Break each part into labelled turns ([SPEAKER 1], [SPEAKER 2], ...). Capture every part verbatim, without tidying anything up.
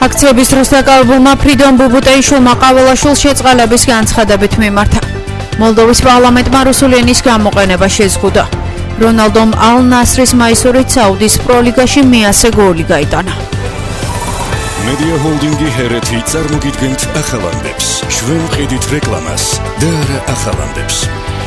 [SPEAKER 1] აქციების დროს დაკავებულმა ფრიდონ ბუბუტეიშვილმა ყაველაშვილს შეწყალების განცხადებით მიმართა. მოლდოვის პარლამენტმა რუსული ენის გამოყენება შეზღუდა. რონალდომ ალ-ნასრის მაისურით საუდის პროლიგაში მეათე გოლი გაიტანა.
[SPEAKER 2] Media Holdingi ჰერეთი წარმოგიდგენთ ახალამდებს. ჩვენ ვყიდით რეკლამას და არა ახალამდებს.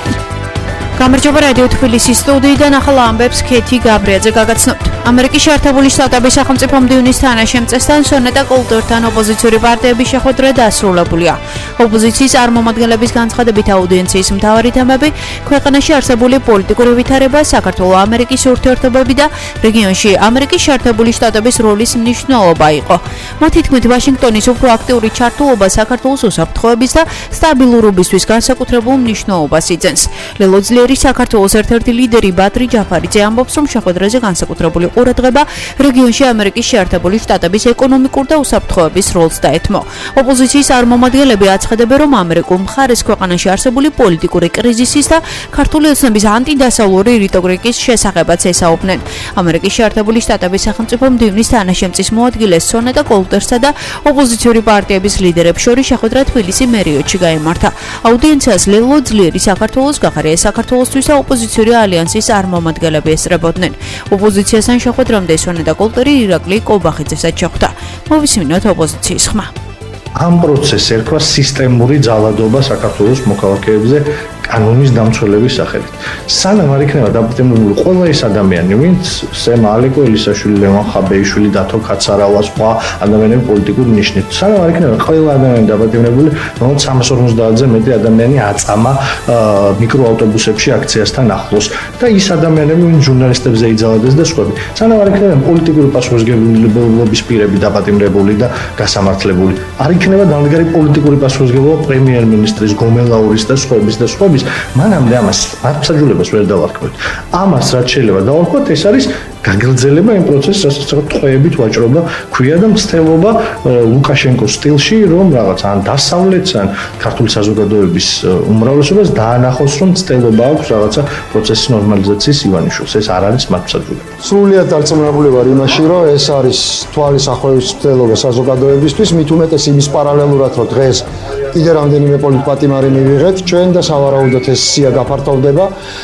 [SPEAKER 1] გამარჯობა რადიო თბილისის სტუდიიდან ახალ ამბებს ქეთი გაბრიაძე გაგაცნობთ. ამერიკის შეერთებული შტატების სახელმწიფო მდივნის თანაშემწესთან სონეტა კულტურთან ოპოზიციური პარტიების შეხვედრა დასრულებულია. ოპოზიციის წარმომადგენლების განცხადებით აუდიენციის მთავარი თემები ქვეყანაში არსებული პოლიტიკური ვითარება, საქართველო-ამერიკის ურთიერთობები და რეგიონში ამერიკის შეერთებული შტატების როლის მნიშვნელობა იყო. მათი თქმით, ვაშინგტონის უფრო აქტიური ჩართულობა საქართველოს უსაფრთხოების და სტაბილურობისთვის განსაკუთრებულ მნიშვნელობას იძენს. ლელო ძლიერი საქართველოს ერთ-ერთი ლიდერი ბადრი ჯაფარიძე ამბობს, რომ შეხვედრაზე განსაკუთრებული ყურადღება რეგიონში ამერიკის შეერთებული შტატების ეკონომიკურ და უსაფრთხოების როლს დაეთმო. ოპოზიციის წარმომადგენლები აცხადებენ, რომ ამერიკულ მხარეს ქვეყანაში არსებული პოლიტიკური კრიზისის და ქართული ოცნების ანტიდასავლური რიტორიკის შესახებაც ესაუბნენ. ამერიკის შეერთებული შტატების სახელმწიფო მდივნის თანაშემწის მოადგილეს სონეტა კოლტერსა და ოპოზიციური პარტიების ლიდერებს შორის შეხვედრა თბილისი მერიოტში გაიმართა. აუდიენციას ლელო ძლიერი საქართველოს გახარია საქართველოსთვის და ოპოზიციური ალიანსის წარმომადგენლები ესწრებოდნენ. ოპოზიციასთან შეხვედრამდე სონეტა კოლტერი ირაკლი კობახიძესაც შეხვდა. მოვისმინოთ ოპოზიციის ხმა.
[SPEAKER 3] ამ პროცესს ერქვა სისტემური ძალადობა საქართველოს მოქალაქეებზე კანონის დამცველების სახელით. სანამ არ იქნება დაპატიმრებული ყველა ეს ადამიანი, ვინც სემ ალეკოელიშვილი, ლევან ხაბეიშვილი, დათო კაცარავა, სხვა ადამიანები პოლიტიკური ნიშნით, სანამ არ იქნება ყველა ადამიანი დაპატიმრებული, რომელიც სამას ორმოცდაათზე მეტი ადამიანი აწამა მიკროავტობუსებში აქციასთან ახლოს და ის ადამიანები, ვინც ჟურნალისტებზე იძალადეს და სხვა. სანამ არ იქნება პოლიტიკური პასუხისმგებლობის პირები დაპატიმრებული და გასამართლებული, არ იქნება დამდგარი პოლიტიკური პასუხისმგებლობა პრემიერ-მინისტრის, გომელაურის და სხვების და სხვების. მანამდე ამას მართლმსაჯულებას ვერ დავარქმევთ. ამას რაც შეიძლება დავარქვათ, ეს არის გაგრძელება იმ პროცესს, რასაც ტყვეებით ვაჭრობა, ქვია და მცდელობა ლუკაშენკოს სტილში, რომ რაღაც ან დასავლეთს, ან ქართული საზოგადოების უმრავლესობას დაანახოს, რომ მცდელობა აქვს რაღაცა პროცესის ნორმალიზაციის ივანიშვილს. ეს არ არის მართლმსაჯულება.
[SPEAKER 4] სრულიად დარწმუნებული ვარ იმაში, რომ ეს არის თვალის ახალების მცდელობა საზოგადოებისთვის, მით უმეტეს იმის პარალელურად, რომ დღეს კიდე რამდენიმე პოლიტპატიმარი მივიღეთ ჩვენ და სავარაუდოდ ეს სია გაფართოვდება.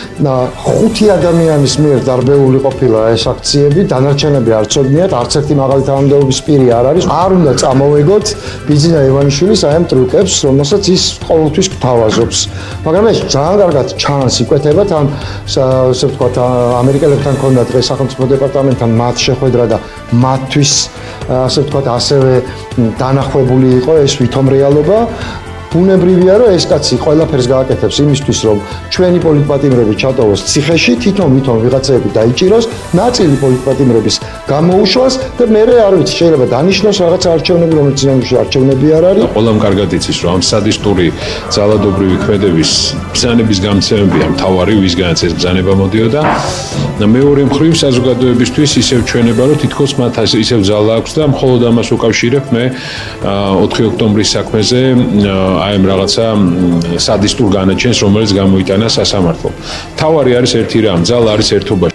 [SPEAKER 4] ხუთი ადამიანის მიერ დარბეული ყოფილა ეს აქციები, დანარჩენები არ ცოდნიათ, არც ერთი მაღალი თანამდებობის პირი არ არის. არ უნდა წამოვეგოთ ბიძინა ივანიშვილის აი ამ ტრუკებს, რომელსაც ის ყოველთვის გთავაზობს. მაგრამ ეს ძალიან კარგად ჩანს იკვეთებათ ამ ასე ვთქვათ ამერიკელებთან ქონდა დღეს სახელმწიფო დეპარტამენტთან მათ შეხვედრა და მათთვის ასე ვთქვათ ასევე დანახვებული იყო ეს ვითომ რეალობა. ბუნებრივია, რომ ეს კაცი ყველაფერს გააკეთებს იმისთვის, რომ ჩვენი პოლიტპატიმრები ჩატოვოს ციხეში, თვითონ ვითომ ვიღაცები დაიჭიროს, ნაწილი პოლიტპატიმრების გამოუშვას და მერე არ ვიცი, შეიძლება დანიშნოს რაღაც არჩევნები, რომელიც ძინავში არჩევნები არ არის.
[SPEAKER 5] ყველამ კარგად იცის, რომ ამ სადისტური ძალადობრივი ქმედების ბრძანების გამცემებია მთავარი, ვისგანაც ეს ბრძანება მოდიოდა. მეორე მხრივ საზოგადოებისთვის ისევ ჩვენება, რომ თითქოს მათ ისევ ძალა აქვს და მხოლოდ ამას უკავშირებ მე ოთხი ოქტომბრის საქმეზე აი ამ რაღაცა სადისტურ განაჩენს, რომელიც გამოიტანა სასამართლომ. თავარი არის ერთი რამ, ძალა არის ერთობაში.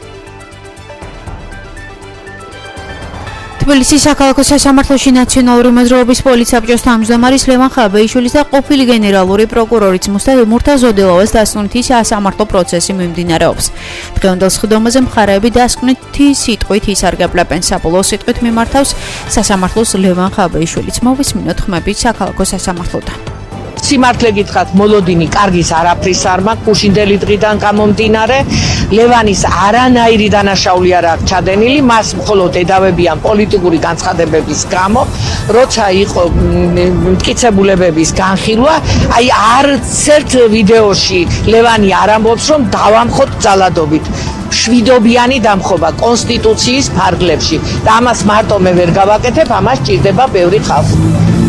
[SPEAKER 1] თბილისის საქალაქო სასამართლოში ნაციონალური მოძრაობის პოლიცსაბჭოს თავმჯდომარის ლევან ხაბეიშვილის და ყოფილი გენერალური პროკურორის მურთა ზოდელოვას დასკვნითი სასამართლო პროცესი მიმდინარეობს. დღევანდელ სხდომაზე მხარეები დასკვნითი სიტყვით ისარგებლებენ. საბოლოო სიტყვით მიმართავს სასამართლოს ლევან ხაბეიშვილიც. მოვისმინოთ ხმები საქალაქო სასამართლოდან.
[SPEAKER 6] სიმართლე გითხრათ, მოლოდინი კარგის არაფრის არ მაქვს, გუშინდელი დღიდან გამომდინარე, ლევანის არანაირი დანაშაული არ აქვს ჩადენილი, მას მხოლოდ ედავებიან პოლიტიკური განცხადებების გამო, როცა იყო მტკიცებულებების განხილვა, აი არც ერთ ვიდეოში ლევანი არ ამბობს, რომ დავამხოთ ძალადობით. შვიდობიანი დამხობა კონსტიტუციის ფარგლებში და ამას მარტო მე ვერ გავაკეთებ, ამას ჭირდება ბევრი ხალხი.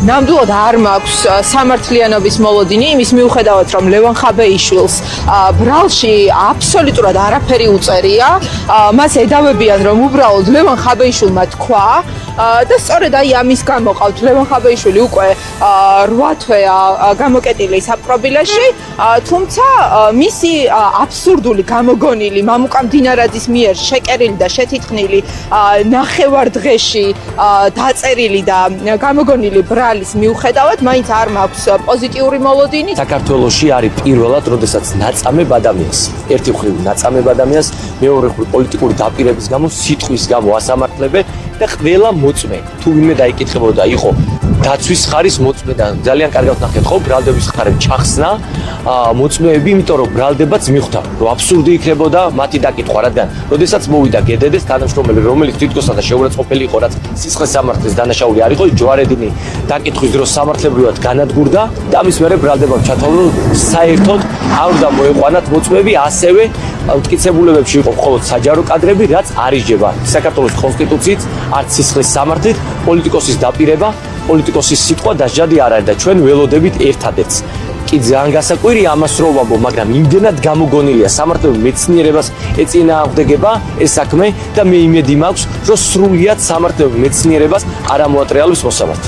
[SPEAKER 7] ნამდვილად არ მაქვს სამართლიანობის მოლოდინი იმის მიუხედავად რომ ლევან ხაბეიშვილს ბრალში აბსოლუტურად არაფერი უწერია მას ედავებიან რომ უბრალოდ ლევან ხაბეიშვილმა თქვა და სწორედ აი ამის გამო ყავთ ლევან ხაბეიშვილი უკვე რვა თვეა გამოკეტილი საპყრობილეში თუმცა მისი აბსურდული გამოგონილი მამუკა მდინარაძის მიერ შეკერილი და შეთითხნილი ნახევარდღეში დაწერილი და გამოგონილი ბრალის მიუხედავად მაინც არ მაქვს პოზიტიური მოლოდინი.
[SPEAKER 8] საქართველოში არის პირველად, როდესაც ნაწამებ ადამიანს, ერთი მხრივ ნაწამებ ადამიანს, მეორე მხრივ პოლიტიკური დაპირების გამო, სიტყვის გამო ასამართლებენ და ყველა მოწმე თუ ვინმე დაიკითხებოდა იყო დაცვის ხარის მოწმე და ძალიან კარგად ნახეთ ხო ბრალდების ხარები ჩახსნა მოწმეები, იმიტომ რომ ბრალდებაც მიხვდა რომ აბსურდი იქნებოდა მათი დაკითხვა, რადგან როდესაც მოვიდა გედედეს თანამშრომელი, რომელიც თითქოსა და შეურაცხყოფელი იყო, რაც სისხლის სამართლის დანაშაული არ იყო, ჯვარედინი დაკითხვის დროს სამართლებრივად განადგურდა და ამის მერე ბრალდებამ ჩათვალა რომ საერთოდ არ უნდა მოეყვანათ მოწმეები, ასევე მტკიცებულებებში იყო მხოლოდ საჯარო კადრები, რაც არ იჯება საქართველოს კონსტიტუციით, არც სისხლის სამართლით, პოლიტიკოსის დაპირება, პოლიტიკოსის სიტყვა დასჯადი არ არის და ჩვენ ველოდებით ერთადერთს. კი ძალიან გასაკვირია ამას რომ ვამბობ, მაგრამ იმდენად გამოგონილია სამართლებრივ მეცნიერებას ეწინააღმდეგება ეს საქმე და მე იმედი მაქვს, რომ სრულიად სამართლებრივ მეცნიერებას არ ამოატრიალებს მოსამართლე.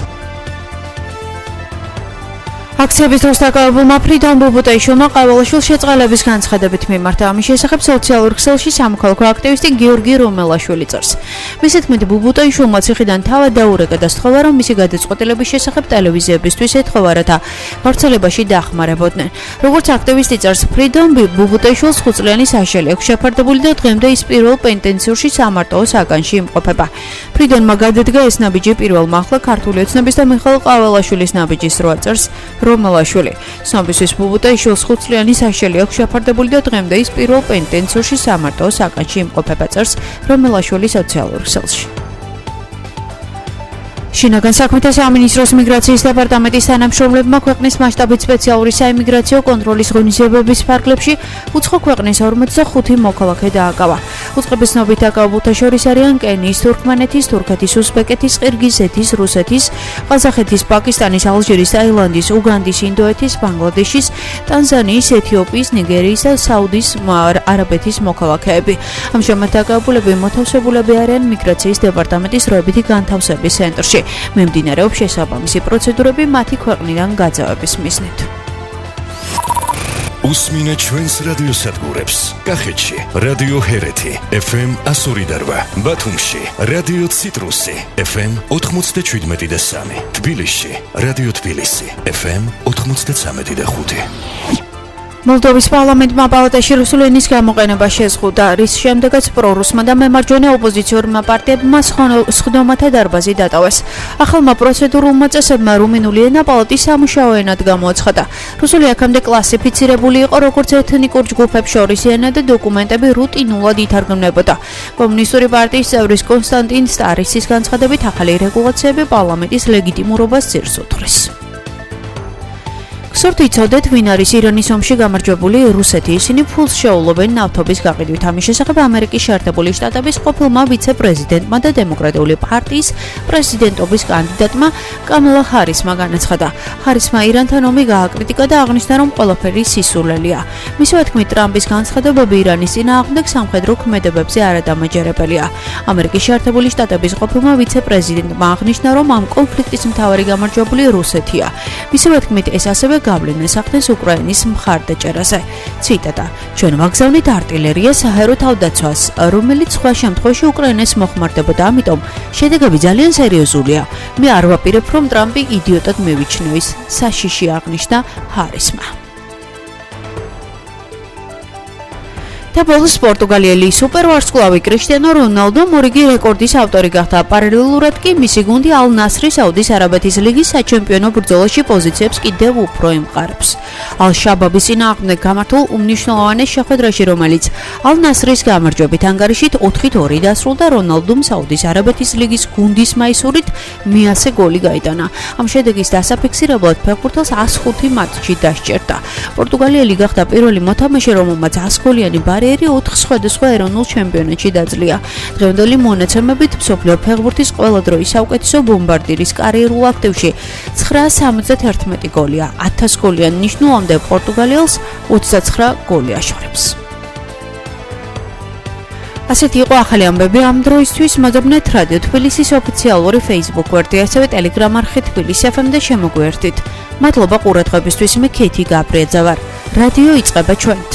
[SPEAKER 1] აქციების დროს დაკავებულმა ფრიდონ ბუბუტაიშვილმა ყაველაშვილს შეწყალების განცხადებით მიმართა. ამის შესახებ სოციალურ ქსელში სამოქალაქო აქტივისტი გიორგი რომელაშვილი წერს. მისი თქმით, ბუბუტაიშვილმა ციხიდან თავად დაურეკა და სთხოვა, რომ მისი გადაწყვეტილების შესახებ ტელევიზიებისთვის ეთხოვა, რათა გავრცელებაში დაახმარებოდნენ. როგორც აქტივისტი წერს, ფრიდონ ბუბუტაიშვილს ხუთწლიანი საშელი აქვს შეფარდებული და დღემდე ის პირველ პენტენსიურში სამარტოო საგანში იმყოფება. ფრიდონმა გადადგა ეს ნაბიჯი პირველმა ახლა ქართული ოცნების და მიხეილ ყაველაშვილის ნაბიჯის რვა წერს. რომელაშვილი ცნობისთვის ბუბუტაიშვილს ხუთწლიანი საშელი აქვს შეფარდებული და დღემდე ის პირველ პენტენსიურში სამარტოო საგანში იმყოფება, წერს რომელაშვილი სოციალურ ქსელში. შინაგან საქმეთა სამინისტროს მიგრაციის დეპარტამენტის თანამშრომლებმა ქვეყნის მასშტაბით სპეციალური საიმიგრაციო კონტროლის ღონისძიებების ფარგლებში უცხო ქვეყნის ორმოცდახუთი მოქალაქე დააკავა. უწყების ცნობით დაკავებულთა შორის არიან კენიის, თურქმენეთის, თურქეთის, უზბეკეთის, ყირგიზეთის, რუსეთის, ყაზახეთის, პაკისტანის, ალჟირის, ტაილანდის, უგანდის, ინდოეთის, ბანგლადეშის, ტანზანიის, ეთიოპიის, ნიგერიის და საუდის არაბეთის მოქალაქეები. ამჟამად დაკავებულები მოთავსებულები არიან მიგრაციის დეპარტამენტის დროებითი განთავსების ცენტრში. მიმდინარეობს შესაბამისი პროცედურები მათი ქვეყნიდან გაძევების მიზნით.
[SPEAKER 2] უსმინეთ ჩვენს რადიოსადგურებს. კახეთში რადიო ჰერეთი ეფ ემ εκατო ორი და რვა, ბათუმში რადიო ციტრუსი ეფ ემ ოთხმოცდაშვიდმეტი და სამი, თბილისში რადიო თბილისი ეფ ემ ოთხმოცდაცამეტი და ხუთი.
[SPEAKER 1] მოლდოვის პარლამენტმა პალატაში რუსული ენის გამოყენება შეზღუდა, რის შემდეგაც პრორუსმა და მემარჯვენე ოპოზიციურმა პარტიებმა სხდომათა დარბაზი დატოვეს. ახალმა პროცედურულმა წესებმა რუმინული ენა პალატის სამუშაო ენად გამოაცხადა. რუსული აქამდე კლასიფიცირებული იყო როგორც ეთნიკურ ჯგუფებს შორის ენა და დოკუმენტები რუტინულად ითარგმნებოდა. კომუნისტური პარტიის წევრის კონსტანტინ სტარისის განცხადებით, ახალი რეგულაციები პარლამენტის ლეგიტიმურობას ძირს უთვლის. გსურთ იცოდეთ, ვინ არის ირანის ომში გამარჯვებული რუსეთი. ისინი ფულს შეუვლობენ ნავთობის გაყიდვით. ამის შესახებ ამერიკის შეერთებული შტატების ყოფილმა ვიცე-პრეზიდენტმა და დემოკრატიული პარტიის პრეზიდენტობის კანდიდატმა კამალა ჰარისმა განაცხადა. ჰარისმა ირანთან ომი გააკრიტიკა და აღნიშნა, რომ ყველაფერი სისულელია. მისივე თქმით, ტრამპის განცხადებები ირანის წინააღმდეგ სამხედრო ქმედებებზე არადამაჯერებელია. ამერიკის შეერთებული შტატების ყოფილმა ვიცე-პრეზიდენტმა აღნიშნა, რომ ამ კონფლიქტის მთავარი გამარჯვებული რუსეთია. მისივე თქმით, ეს ასევე გავლენას ახდენს უკრაინის მხარდაჭერაზე. ციტატა: ჩვენ ვაგზავნით არტილერიას საჰაერო თავდაცვას, რომელიც სხვა შემთხვევაში უკრაინას მოხმარდებოდა, ამიტომ შედეგები ძალიან სერიოზულია. მე არ ვაპირებ, რომ ტრამპი იდიოტად მივიჩნიოს, საშიში აღნიშნა ჰარისმა. და ბოლოს პორტუგალიელი სუპერვარსკვლავი კრიშტიანო რონალდო მორიგი რეკორდის ავტორი გახდა. პარალელურად კი მისი გუნდი ალ ნასრი საუდის არაბეთის ლიგის საჩემპიონო ბრძოლაში პოზიციებს კიდევ უფრო იმყარებს. ალ შაბაბის წინააღმდეგ გამართულ უმნიშვნელოვანეს შეხვედრაში, რომელიც ალ ნასრის გამარჯვებით ანგარიშით ოთხით ორი დასრულდა, რონალდომ საუდის არაბეთის ლიგის გუნდის მაისურით მეათე გოლი გაიტანა. ამ შედეგის დასაფიქსირებლად ფეხბურთელს ას ხუთი მატჩი დასჭერდა. პორტუგალიელი გახდა პირველი მოთამაშე, რომელმაც ას გოლიანი ბარი კარიერი ოთხ სხვადასხვა ეროვნულ ჩემპიონატში დაძლია. დღევანდელი მონაცემებით მსოფლიო ფეხბურთის ყველა დროის საუკეთესო ბომბარდირის კარიერულ აქტივში ცხრა სამოცდაათერთმეტი გოლია. ათას გოლიან ნიშნულამდე პორტუგალიელს ოცდაცხრა გოლი აშორებს. ასეთი იყო ახალი ამბები ამ დროისთვის. მოდაბნეთ რადიო თბილისის ოფიციალური Facebook გვერდი, ასევე Telegram არხი თბილისი ეფ ემ და შემოგვიერთდით. მადლობა ყურადღებისთვის. მე ქეთი გაბრიაძე ვარ. რადიო იწყება ჩვენ.